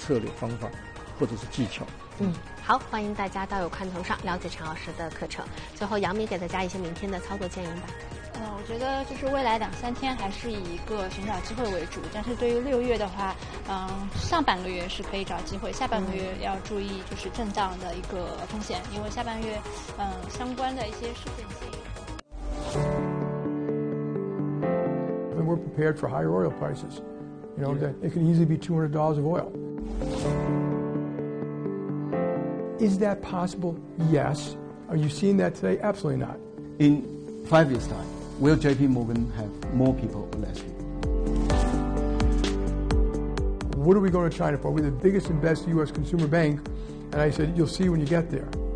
策略方法或者是技巧。 好，欢迎大家到有看头上了解陈老师的课程。最后，杨明给大家一些明天的操作建议吧。 我觉得就是未来2-3天还是以一个寻找机会为主，但是对于6月的话，上半个月是可以找机会，下半个月要注意就是震荡的一个风险，因为下半月相关的一些事件性。 And we're prepared for higher oil prices. You know, that it could easily be $200 of oil. Is that possible? Yes. Are you seeing that today? Absolutely not. In 5 years' time, will JP Morgan have more people or less people? What are we going to China for? We're the biggest and best U.S. consumer bank. And I said, you'll see when you get there.